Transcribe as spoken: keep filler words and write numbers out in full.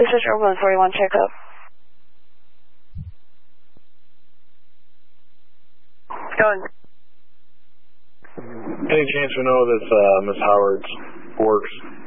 This is Roman forty-one checkup. Going. Any chance we know that uh, Miss Howard's works?